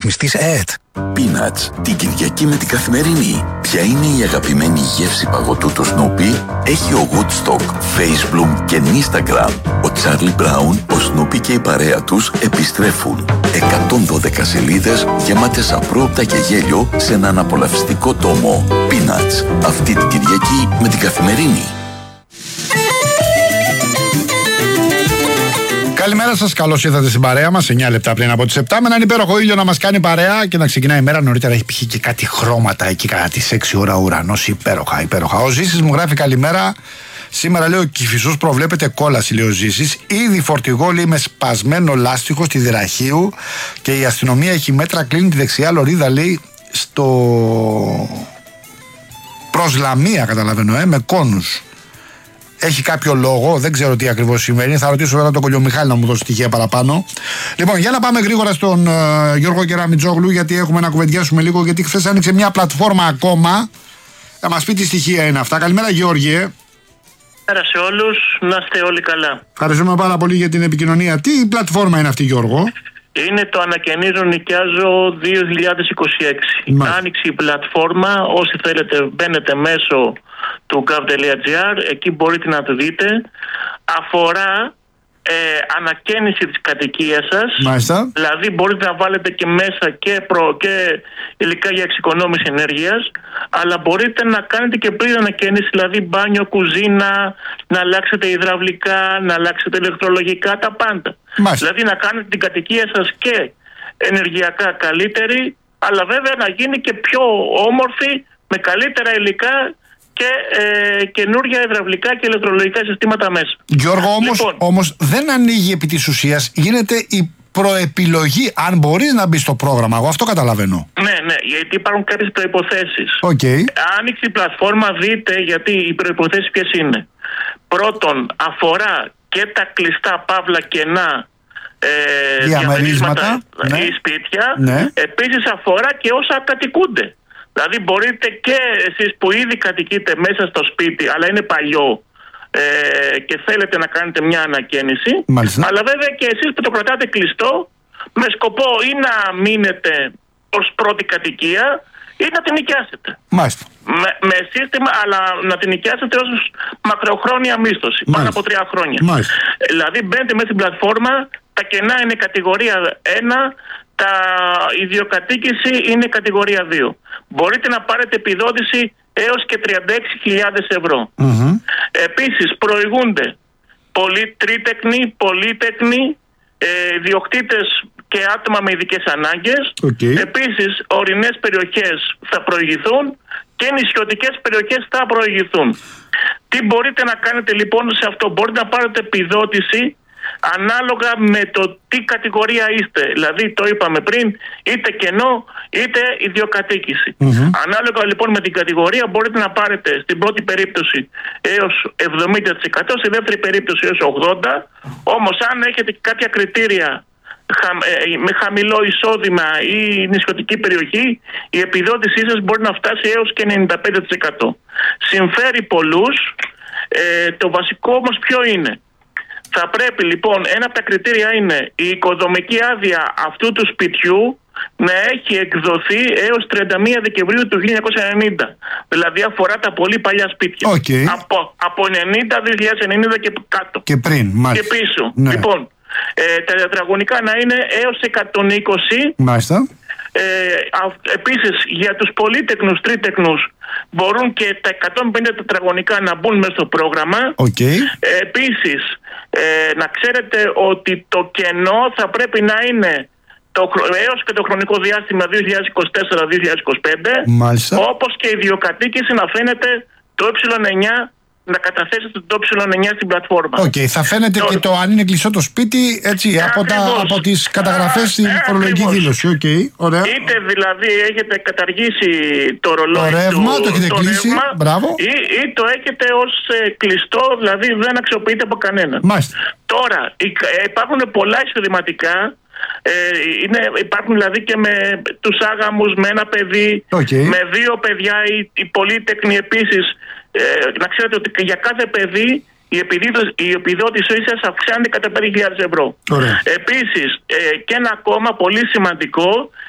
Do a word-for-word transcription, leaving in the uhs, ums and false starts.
ρυθμιστής ΕΕΤ. Peanuts, την Κυριακή με την Καθημερινή. Ποια είναι η αγαπημένη γεύση παγωτού του Snoopy? Έχει ο Woodstock, Face Bloom και Instagram. Ο Charlie Brown, ο Snoopy και η παρέα τους επιστρέφουν. εκατόν δώδεκα σελίδες γεμάτες απρόοπτα και γέλιο σε έναν απολαυστικό τόμο. Peanuts, αυτή την Κυριακή με την Καθημερινή. Καλημέρα σας, καλώς ήρθατε στην παρέα μας. εννιά λεπτά πριν από τις επτά, με έναν υπέροχο ήλιο να μας κάνει παρέα και να ξεκινάει η μέρα νωρίτερα. Έχει πηχεί και κάτι χρώματα εκεί κατά τις έξι ώρα ο ουρανός. Υπέροχα, υπέροχα. Ο Ζήσης μου γράφει καλημέρα. Σήμερα λέει ο Κηφισός προβλέπεται κόλαση, λέει ο Ζήσης. Ήδη φορτηγό λέει με σπασμένο λάστιχο στη Δραχίου και η αστυνομία έχει μέτρα, κλείνει τη δεξιά λωρίδα λέει στο προς Λαμία, καταλαβαίνω, ε, με κόνους. Έχει κάποιο λόγο, δεν ξέρω τι ακριβώς συμβαίνει. Θα ρωτήσω τώρα τον Κολιομιχάλη να μου δώσει στοιχεία παραπάνω. Λοιπόν, για να πάμε γρήγορα στον uh, Γιώργο Κεραμιτζόγλου, γιατί έχουμε να κουβεντιάσουμε λίγο. Γιατί χθες άνοιξε μια πλατφόρμα ακόμα. Θα μας πει τι στοιχεία είναι αυτά. Καλημέρα, Γιώργιε. Καλημέρα σε όλους, να είστε όλοι καλά. Ευχαριστούμε πάρα πολύ για την επικοινωνία. Τι πλατφόρμα είναι αυτή, Γιώργο? Είναι το Ανακαινίζω Νοικιάζω δύο χιλιάδες είκοσι έξι. Μάλιστα. Άνοιξε η πλατφόρμα, όσοι θέλετε μπαίνετε μέσω του gov.gr, εκεί μπορείτε να το δείτε. Αφορά ε, ανακαίνιση της κατοικίας σας. Μάλιστα. Δηλαδή μπορείτε να βάλετε και μέσα και, προ, και υλικά για εξοικονόμηση ενέργειας, αλλά μπορείτε να κάνετε και πριν ανακαίνιση, δηλαδή μπάνιο, κουζίνα, να αλλάξετε υδραυλικά, να αλλάξετε ηλεκτρολογικά, τα πάντα. Μάλιστα. Δηλαδή να κάνετε την κατοικία σας και ενεργειακά καλύτερη, αλλά βέβαια να γίνει και πιο όμορφη, με καλύτερα υλικά και ε, καινούργια υδραυλικά και ηλεκτρολογικά συστήματα μέσα. Γιώργο, όμως, λοιπόν, όμως δεν ανοίγει επί της ουσίας, γίνεται η προεπιλογή, αν μπορείς να μπεις στο πρόγραμμα. Εγώ αυτό καταλαβαίνω. Ναι, ναι, γιατί υπάρχουν κάποιες προϋποθέσεις. Okay. Άνοιξε η πλατφόρμα, δείτε, γιατί οι προϋποθέσεις ποιες είναι. Πρώτον, αφορά και τα κλειστά παύλα κενά ε, διαμερίσματα ναι. ή σπίτια. Ναι. Επίσης αφορά και όσα κατοικούνται. Δηλαδή μπορείτε και εσείς που ήδη κατοικείτε μέσα στο σπίτι, αλλά είναι παλιό ε, και θέλετε να κάνετε μια ανακαίνιση. Μάλιστα. Αλλά βέβαια και εσείς που το κρατάτε κλειστό, με σκοπό ή να μείνετε ως πρώτη κατοικία ή να την νοικιάσετε. Μάλιστα. Με, με σύστημα, αλλά να την νοικιάσετε ως μακροχρόνια μίσθωση. Πάνω από τρία χρόνια. Μάλιστα. Δηλαδή μπαίνετε μέσα στην πλατφόρμα, τα κενά είναι κατηγορία ένα, τα ιδιοκατοίκηση είναι κατηγορία δύο. Μπορείτε να πάρετε επιδότηση έως και τριάντα έξι χιλιάδες ευρώ. Mm-hmm. Επίσης προηγούνται πολυ, τρίτεκνοι, πολύτεκνοι, ε, διοκτήτες και άτομα με ειδικές ανάγκες. Okay. Επίσης ορεινές περιοχές θα προηγηθούν και νησιωτικές περιοχές θα προηγηθούν. Τι μπορείτε να κάνετε λοιπόν σε αυτό? Μπορείτε να πάρετε επιδότηση ανάλογα με το τι κατηγορία είστε. Δηλαδή το είπαμε πριν, είτε κενό είτε ιδιοκατοίκηση. Mm-hmm. Ανάλογα λοιπόν με την κατηγορία μπορείτε να πάρετε στην πρώτη περίπτωση έως εβδομήντα τοις εκατό, στη δεύτερη περίπτωση έως ογδόντα τοις εκατό. Όμως αν έχετε κάποια κριτήρια με χαμηλό εισόδημα ή νησιωτική περιοχή, η επιδότησή σας μπορεί να φτάσει έως και ενενήντα πέντε τοις εκατό. Συμφέρει πολλούς. Ε, το βασικό όμως ποιο είναι? Θα πρέπει λοιπόν, ένα από τα κριτήρια είναι η οικοδομική άδεια αυτού του σπιτιού να έχει εκδοθεί έως τριάντα μία Δεκεμβρίου του χίλια εννιακόσια ενενήντα. Δηλαδή αφορά τα πολύ παλιά σπίτια. Okay. Από, από ενενήντα, δύο χιλιάδες ενενήντα και κάτω. Και πριν, μάλιστα. Και πίσω. Ναι. Λοιπόν, ε, τα τετραγωνικά να είναι έως εκατόν είκοσι. Μάλιστα. Ε, επίσης για τους πολύτεκνους, τρίτεκνους μπορούν και τα εκατόν πενήντα τετραγωνικά να μπουν μέσα στο πρόγραμμα. Okay. Ε, επίσης ε, να ξέρετε ότι το κενό θα πρέπει να είναι το, έως και το χρονικό διάστημα δύο χιλιάδες είκοσι τέσσερα με δύο χιλιάδες είκοσι πέντε. Μάλιστα. Όπως και η ιδιοκατοίκηση να φαίνεται το ε εννιά, να καταθέσετε το ε εννιά στην πλατφόρμα. Οκ, okay, θα φαίνεται το... και το αν είναι κλειστό το σπίτι, έτσι, από, τα, από τις καταγραφές στην φορολογική δήλωση. Okay, ωραία. Είτε δηλαδή έχετε καταργήσει το ρολόι, το ρεύμα, του, το έχετε το κλείσει, ρεύμα, μπράβο. Ή, ή το έχετε ως ε, κλειστό, δηλαδή δεν αξιοποιείται από κανέναν. Μάλιστα. Τώρα, υπάρχουν πολλά εισοδηματικά. Ε, είναι, υπάρχουν δηλαδή και με τους άγαμους, με ένα παιδί, okay. με δύο παιδιά, οι, οι πολύτεκνοι επίσης. Ε, να ξέρετε ότι για κάθε παιδί η επιδότηση, η επιδότηση σας αυξάνεται κατά πέντε χιλιάδες ευρώ. Επίσης, ε, και ένα ακόμα πολύ σημαντικό